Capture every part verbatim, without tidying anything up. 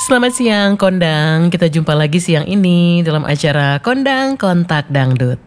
Selamat siang Kondang, kita jumpa lagi siang ini dalam acara Kondang Kontak Dangdut.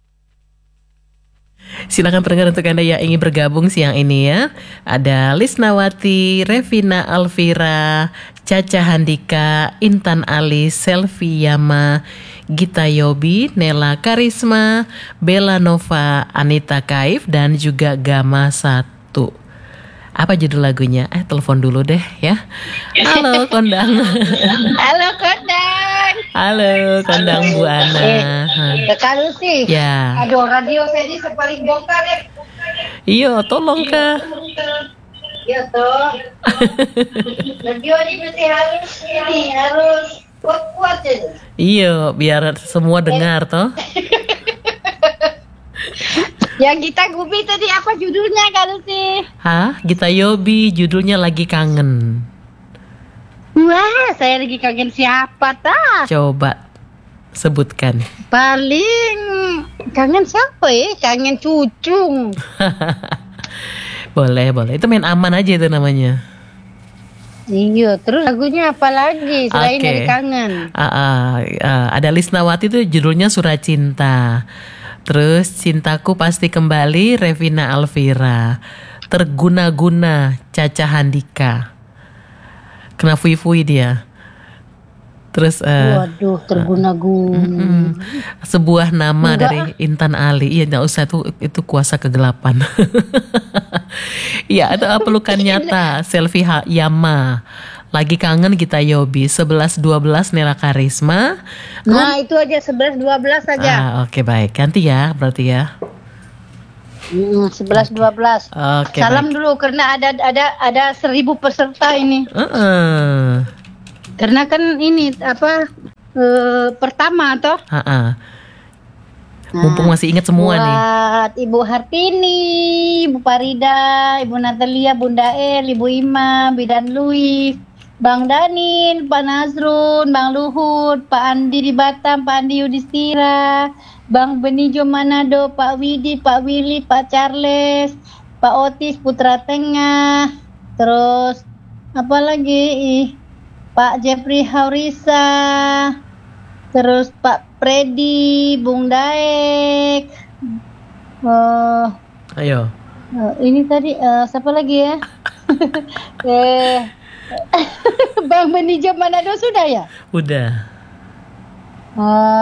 Silakan pendengar untuk Anda yang ingin bergabung siang ini ya. Ada Lisnawati, Revina Alvira, Caca Handika, Intan Ali, Selvi Yama, Gita Yobi, Nela Karisma, Bella Nova, Anita Kaif, dan juga Gama Satu. Apa judul lagunya? Eh, telepon dulu deh ya. Halo Kondang. Halo Kondang. Halo Kondang Bu Ana. Eh, kalau sih. Ya. Aduh, radio saya ini sepaling bongkar ya. Iya, tolong Kak. Iya toh. Radio ini mesti harus ini harus kuat-kuat ya. Iya, biar semua dengar toh. Yang kita gubi tadi apa judulnya kalau sih? Hah? Gita Yobi, judulnya Lagi Kangen. Wah, saya lagi kangen siapa tah? Coba sebutkan. Paling kangen siapa ya? Kangen cucung. Boleh, boleh. Itu main aman aja itu namanya. Iya, terus lagunya apa lagi selain Oke. dari kangen? Ah, ah, ah, ada Lisnawati itu judulnya Surat Cinta. Terus Cintaku Pasti Kembali, Revina Alvira. Terguna-guna, Caca Handika. Kena fui-fui dia. Terus uh, Waduh, terguna-guna. mm-mm. Sebuah nama Enggak. dari Intan Ali. Iya, nggak usah, itu itu kuasa kegelapan. Iya, itu uh, pelukan nyata. Selvi Ha- Yama. Lagi Kangen Gita Yobi. sebelas dua belas Nela Karisma. Nah, itu aja sebelas dua belas aja. Ah, oke baik. Ganti ya, berarti ya. Hmm, sebelas dua belas. Oke. Salam baik. dulu karena ada ada ada seribu peserta ini. Uh-uh. Karena kan ini apa eh, pertama toh. Ha-ha. Mumpung masih ingat semua nih. Buat Ibu Hartini, Ibu Farida, Ibu Natalia, Bunda El, Ibu Ima, Bidan Louis, Bang Danin, Pak Nazrun, Bang Luhut, Pak Andi di Batam, Pak Andi Yudhistira, Bang Benijo Manado, Pak Widi, Pak Willy, Pak Charles, Pak Otis Putra Tengah, terus apa lagi? Ih, Pak Jeffrey Haurisa, terus Pak Freddy, Bung Daek, oh, Ayo. oh, ini tadi eh, siapa lagi ya? eh, Bang Benijo Manado sudah ya? Udah. Oh,